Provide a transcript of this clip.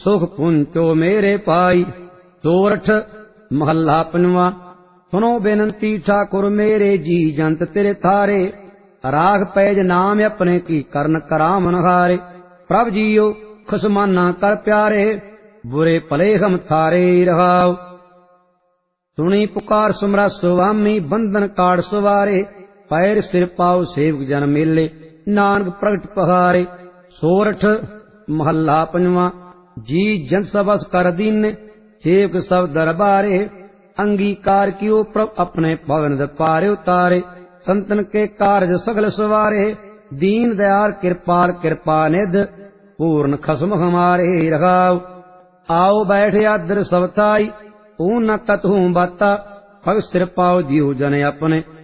ਸੁਖ ਪੁੰਚੋ ਮੇਰੇ ਪਾਈ। ਸੋਰਠ ਮਹੱਲਾ ਪੰਜਵਾਂ। ਸੁਣੋ ਬੇਨੰਤੀ ਠਾਕੁਰ ਮੇਰੇ ਜੀ ਜੰਤ ਤੇਰੇ ਥਾਰੇ। ਰਾਖ ਪੈਜ ਨਾਮ ਆਪਣੇ ਕੀ ਕਰਨ ਕਰਾਮਨ ਹਾਰੇ। ਪ੍ਰਭ ਜੀਓ ਖਸਮਾਨਾ ਕਰ ਪਿਆਰੇ, ਬੁਰੇ ਭਲੇ ਹਮ ਥਾਰੇ ਰਹਾਉ। ਸੁਣੀ ਪੁਕਾਰ ਸੁਮਰਾ ਸੁਆਮੀ, ਬੰਧਨ ਕਾੜ ਸਵਾਰੇ। ਪੈਰ ਸਿਰ ਪਾਉ ਸੇਵਕ ਜਨ ਮੇਲੇ, ਨਾਨਕ ਪ੍ਰਗਟ ਪਹਾਰੇ। ਸੋਰਠ ਮਹੱਲਾ ਪੰਜਵਾਂ। ਜੀ ਜੰਤ ਸਬਸ ਕਰ ਦੀਨੇ, ਸੇਵਕ ਸਭ ਦਰਬਾਰੇ। अंगीकार कियो प्रभ अपने पवन पारे उतारे। संतन के कारज सगल सवारे, दीन दयाल कृपाल कृपा निध, पूर्ण खसम हमारे रघाव। आओ बैठे आदर सब थाई, ऊन न कतहूं बाता। पग सिर पाओ जीव जन अपने,